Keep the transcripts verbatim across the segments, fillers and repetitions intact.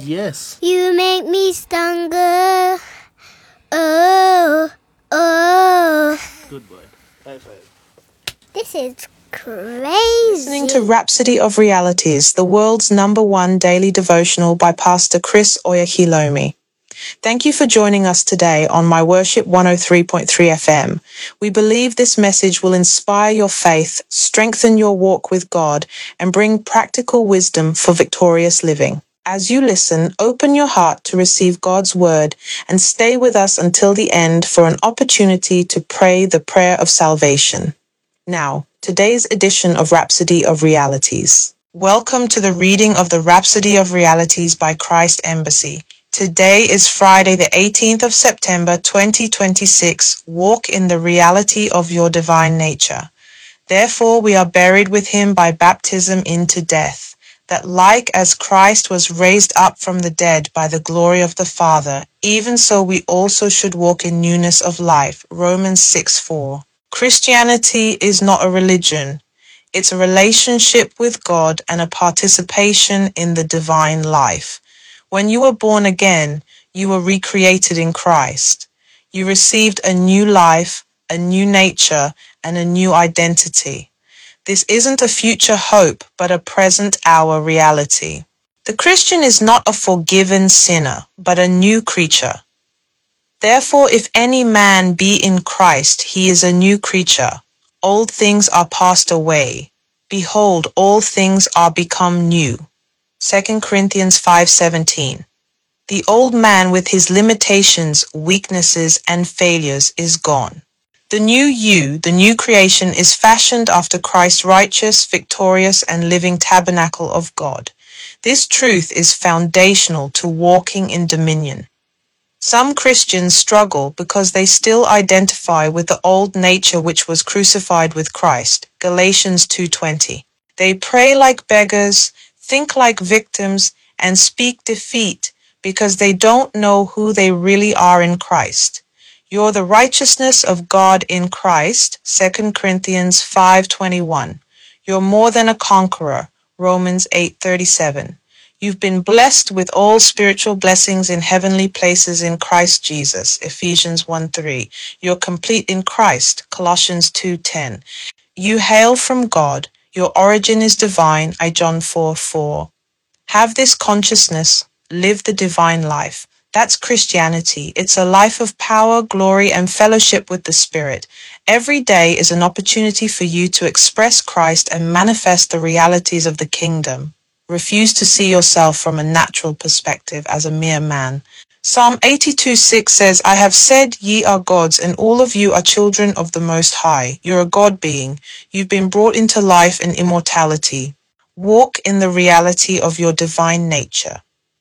Yes. You make me stronger. Oh, oh. Good boy. High five. This is crazy. Listening to Rhapsody of Realities, the world's number one daily devotional by Pastor Chris Oyakhilome. Thank you for joining us today on My Worship one oh three point three F M. We believe this message will inspire your faith, strengthen your walk with God, and bring practical wisdom for victorious living. As you listen, open your heart to receive God's word and stay with us until the end for an opportunity to pray the prayer of salvation. Now, today's edition of Rhapsody of Realities. Welcome to the reading of the Rhapsody of Realities by Christ Embassy. Today is Friday, the eighteenth of September, twenty twenty-six. Walk in the reality of your divine nature. Therefore, we are buried with him by baptism into death, that like as Christ was raised up from the dead by the glory of the Father, even so we also should walk in newness of life. Romans six four. Christianity is not a religion. It's a relationship with God and a participation in the divine life. When you were born again, you were recreated in Christ. You received a new life, a new nature, and a new identity. This isn't a future hope, but a present hour reality. The Christian is not a forgiven sinner, but a new creature. Therefore, if any man be in Christ, he is a new creature. Old things are passed away. Behold, all things are become new. Second Corinthians five seventeen. The old man with his limitations, weaknesses, and failures is gone. The new you, the new creation, is fashioned after Christ's righteous, victorious, and living tabernacle of God. This truth is foundational to walking in dominion. Some Christians struggle because they still identify with the old nature which was crucified with Christ. Galatians two twenty. They pray like beggars, think like victims, and speak defeat because they don't know who they really are in Christ. You're the righteousness of God in Christ, Second Corinthians five twenty-one. You're more than a conqueror, Romans eight thirty-seven. You've been blessed with all spiritual blessings in heavenly places in Christ Jesus, Ephesians one three. You're complete in Christ, Colossians two ten. You hail from God. Your origin is divine, John four four. Have this consciousness, live the divine life. That's Christianity. It's a life of power, glory, and fellowship with the Spirit. Every day is an opportunity for you to express Christ and manifest the realities of the kingdom. Refuse to see yourself from a natural perspective as a mere man. Psalm eighty-two six says, I have said ye are gods, and all of you are children of the Most High. You're a God being. You've been brought into life and immortality. Walk in the reality of your divine nature.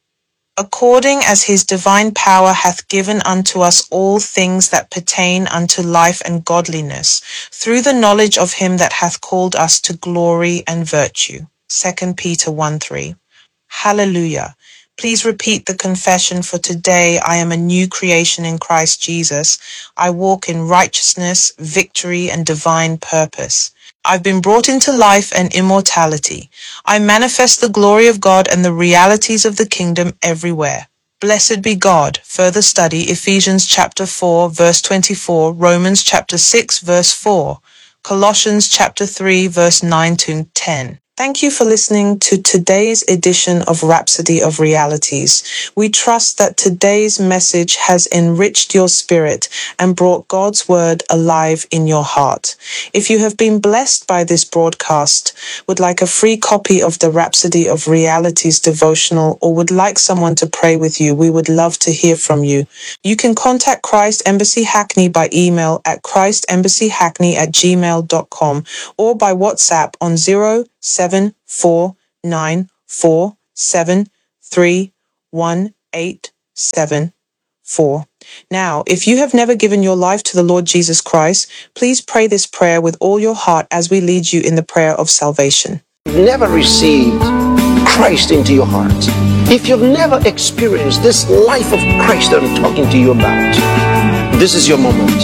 According as his divine power hath given unto us all things that pertain unto life and godliness, through the knowledge of him that hath called us to glory and virtue. Second Peter one three. Hallelujah. Please repeat the confession for today. I am a new creation in Christ Jesus. I walk in righteousness, victory, and divine purpose. I've been brought into life and immortality. I manifest the glory of God and the realities of the kingdom everywhere. Blessed be God. Further study Ephesians chapter four, verse twenty-four, Romans chapter six, verse four, Colossians chapter three, verse nine to ten. Thank you for listening to today's edition of Rhapsody of Realities. We trust that today's message has enriched your spirit and brought God's word alive in your heart. If you have been blessed by this broadcast, would like a free copy of the Rhapsody of Realities devotional, or would like someone to pray with you, we would love to hear from you. You can contact Christ Embassy Hackney by email at christembassy.hackney at gmail dot com or by WhatsApp on zero seven four nine four seven three one eight seven four. Now, if you have never given your life to the Lord Jesus Christ, please pray this prayer with all your heart as we lead you in the prayer of salvation. You've never received Christ into your heart, if you've never experienced this life of Christ that I'm talking to you about, this is your moment.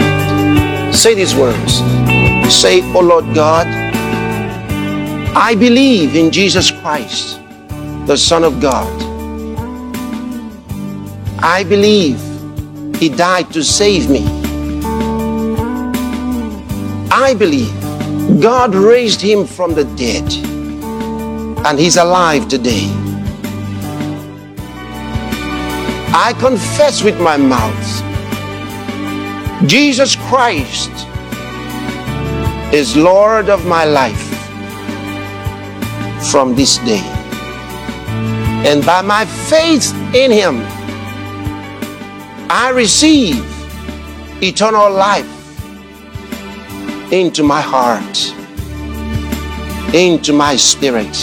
Say these words. Say, oh Lord God, I believe in Jesus Christ, the Son of God. I believe He died to save me. I believe God raised Him from the dead, and He's alive today. I confess with my mouth, Jesus Christ is Lord of my life from this day. And by my faith in Him, I receive eternal life into my heart, into my spirit.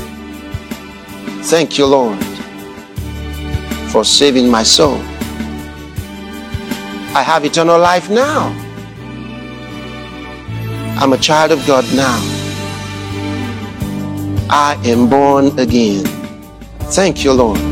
Thank you, Lord, for saving my soul. I have eternal life now. I'm a child of God now. I am born again. Thank you, Lord.